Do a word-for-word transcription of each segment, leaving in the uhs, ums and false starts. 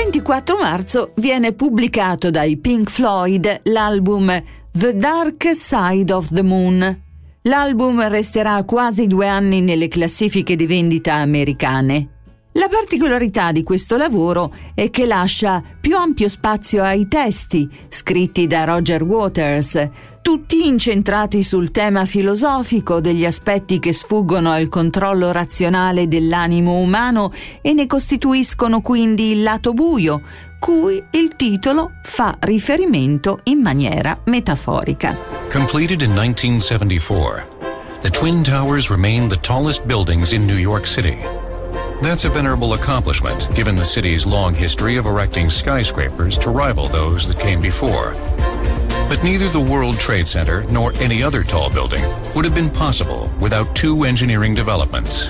ventiquattro marzo viene pubblicato dai Pink Floyd l'album The Dark Side of the Moon. L'album resterà quasi due anni nelle classifiche di vendita americane. La particolarità di questo lavoro è che lascia più ampio spazio ai testi, scritti da Roger Waters, tutti incentrati sul tema filosofico degli aspetti che sfuggono al controllo razionale dell'animo umano e ne costituiscono quindi il lato buio, cui il titolo fa riferimento in maniera metaforica. Completed in nineteen seventy-four, the Twin Towers remain the tallest buildings in New York City. That's a venerable accomplishment, given the city's long history of erecting skyscrapers to rival those that came before. But neither the World Trade Center nor any other tall building would have been possible without two engineering developments.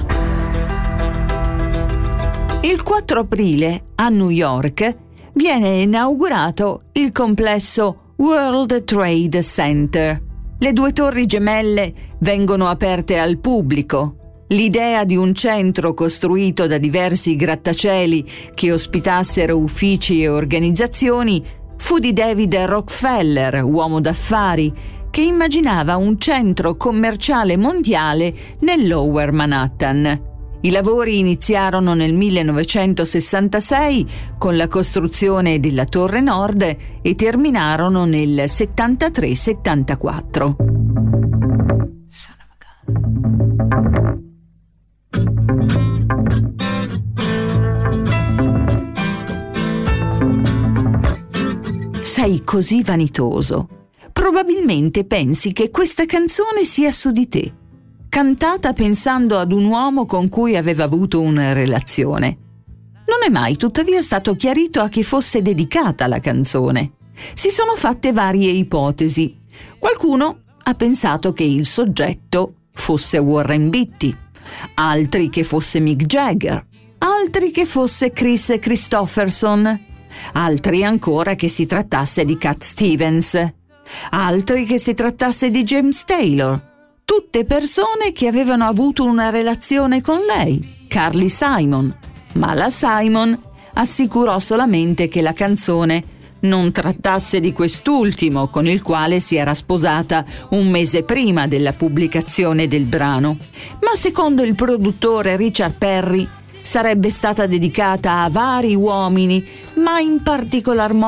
Il quattro aprile, a New York, viene inaugurato il complesso World Trade Center. Le due torri gemelle vengono aperte al pubblico. L'idea di un centro costruito da diversi grattacieli che ospitassero uffici e organizzazioni fu di David Rockefeller, uomo d'affari, che immaginava un centro commerciale mondiale nel Lower Manhattan. I lavori iniziarono nel millenovecentosessantasei con la costruzione della Torre Nord e terminarono nel settantatré settantaquattro. Sei così vanitoso. Probabilmente pensi che questa canzone sia su di te, cantata pensando ad un uomo con cui aveva avuto una relazione. Non è mai tuttavia stato chiarito a chi fosse dedicata la canzone. Si sono fatte varie ipotesi. Qualcuno ha pensato che il soggetto fosse Warren Beatty, altri che fosse Mick Jagger, altri che fosse Chris Christopherson, altri ancora che si trattasse di Cat Stevens, altri che si trattasse di James Taylor, tutte persone che avevano avuto una relazione con lei, Carly Simon, ma la Simon assicurò solamente che la canzone non trattasse di quest'ultimo, con il quale si era sposata un mese prima della pubblicazione del brano, ma secondo il produttore Richard Perry sarebbe stata dedicata a vari uomini, ma in particolar modo